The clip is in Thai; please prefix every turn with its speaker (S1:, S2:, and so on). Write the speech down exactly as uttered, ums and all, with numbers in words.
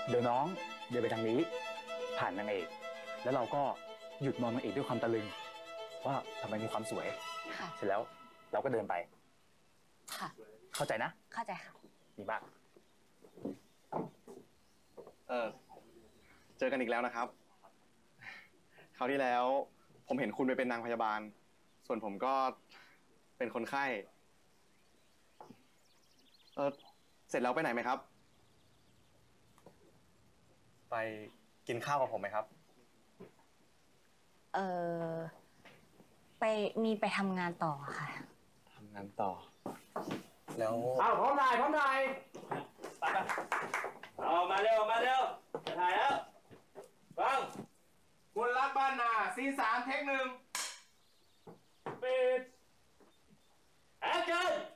S1: เดี๋ยวน้องเดินไปทางนี้ผ่านนางเอกแล้วเราก็หยุดมองนางเอกด้วยความตะลึงว่าทำไมมีความสวย
S2: ค่ะ
S1: เสร็จแล้วเราก็เดินไป
S2: ค่ะ
S1: เข้าใจนะ
S2: เข้าใจค่ะ
S1: ดีมาก
S3: เออเจอกันอีกแล้วนะครับคราวที่แล้วผมเห็นคุณไปเป็นนางพยาบาลส่วนผมก็เป็นคนไข้เออเสร็จแล้วไปไหนไหมครับไปกินข้าวกับผมไหมครับ
S2: เออไปมีไปทำงานต่อค่ะ
S3: ทำงานต่อแล้ว
S4: อ้าวพร้อมถ่ายพร้อมถ่าย
S5: ไปไปเอามาเร็วมาเร็วจะถ่ายแล้วฟัง
S4: คุณรักบ้านนาซีสามเทคหนึ่ง
S5: ปิดแอคชั่น